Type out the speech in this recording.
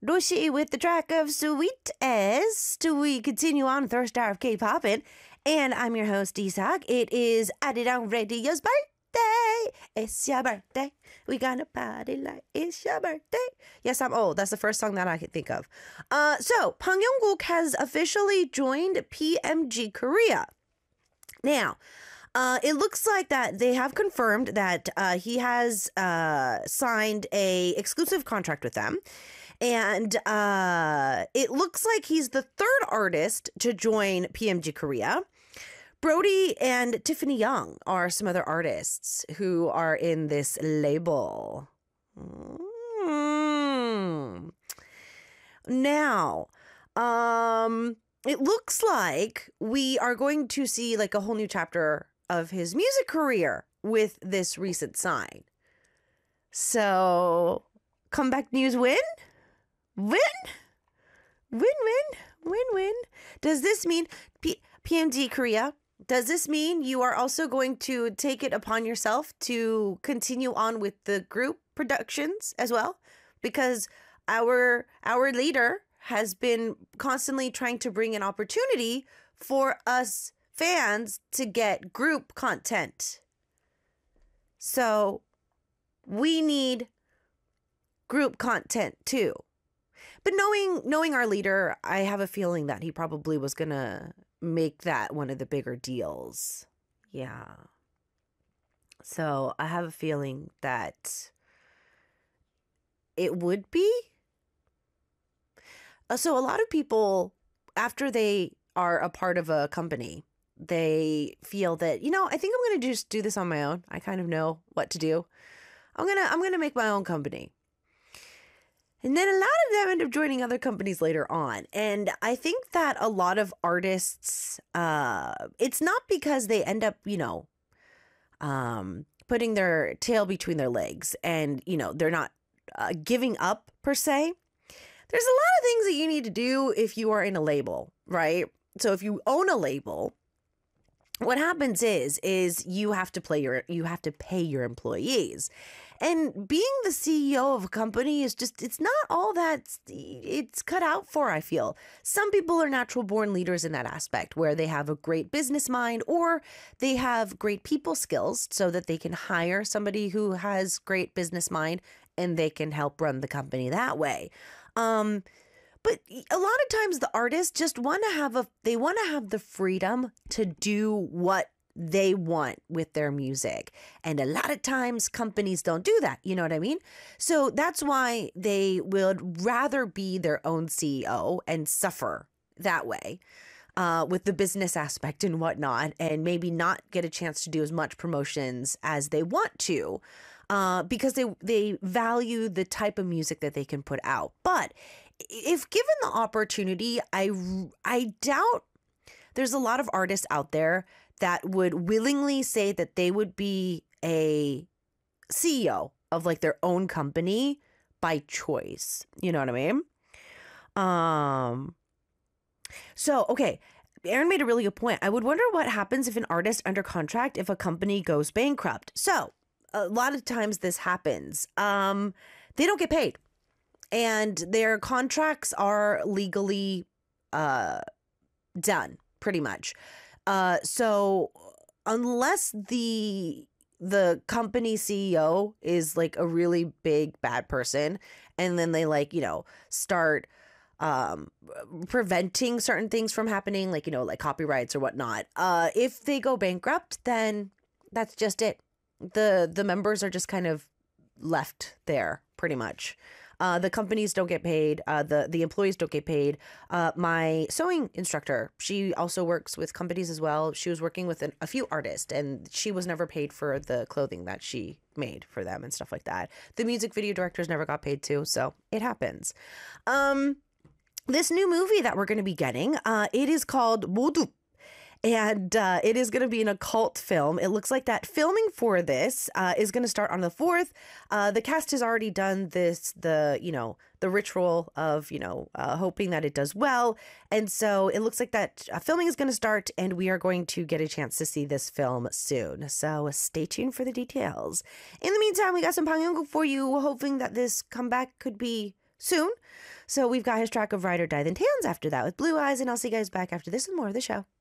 Roshi with the track of Sweetest. We continue on with our star of K-Poppin'. And I'm your host, Isak. It is Arirang Radio's birthday. It's your birthday. We gonna party like it's your birthday. Yes, I'm old. That's the first song that I could think of. So, Bang Yongguk has officially joined PMG Korea. Now, it looks like that they have confirmed that he has signed a exclusive contract with them. And it looks like he's the third artist to join PMG Korea. Brody and Tiffany Young are some other artists who are in this label. Now, it looks like we are going to see like a whole new chapter of his music career with this recent sign. So, comeback news win? Win? Win. Does this mean PMG Korea? Does this mean you are also going to take it upon yourself to continue on with the group productions as well? Because our leader has been constantly trying to bring an opportunity for us fans to get group content. So we need group content too. But knowing our leader, I have a feeling that he probably was going to make that one of the bigger deals. Yeah. So I have a feeling that it would be. So a lot of people, after they are a part of a company, they feel that, I think I'm going to just do this on my own. I kind of know what to do. I'm going to make my own company. And then a lot of them end up joining other companies later on. And I think that a lot of artists, it's not because they end up, putting their tail between their legs and, they're not giving up per se. There's a lot of things that you need to do if you are in a label, right? So if you own a label, what happens is you have to pay your employees. And being the CEO of a company is it's not all that it's cut out for, I feel. Some people are natural born leaders in that aspect where they have a great business mind or they have great people skills so that they can hire somebody who has great business mind and they can help run the company that way. But a lot of times the artists just want to have the freedom to do what they want with their music. And a lot of times companies don't do that. You know what I mean? So that's why they would rather be their own CEO and suffer that way. With the business aspect and whatnot, and maybe not get a chance to do as much promotions as they want to, because they value the type of music that they can put out. But if given the opportunity, I doubt there's a lot of artists out there that would willingly say that they would be a CEO of like their own company by choice. You know what I mean? So, okay, Aaron made a really good point. I would wonder what happens if an artist under contract, if a company goes bankrupt. So, a lot of times this happens. They don't get paid. And their contracts are legally done, pretty much. So, unless the company CEO is like a really big bad person, and then they start preventing certain things from happening, like copyrights or whatnot. If they go bankrupt, then that's just it. The members are just kind of left there pretty much. The companies don't get paid. The employees don't get paid. My sewing instructor, she also works with companies as well. She was working with a few artists and she was never paid for the clothing that she made for them and stuff like that. The music video directors never got paid too. So it happens. This new movie that we're going to be getting, it is called Modu. And it is going to be an occult film. It looks like that filming for this is going to start on the 4th. The cast has already done the ritual of, hoping that it does well. And so it looks like that filming is going to start and we are going to get a chance to see this film soon. So stay tuned for the details. In the meantime, we got some Bang Yongguk for you, hoping that this comeback could be soon. So we've got his track of Ride or Die, then Tans after that with Blue Eyes, and I'll see you guys back after this with more of the show.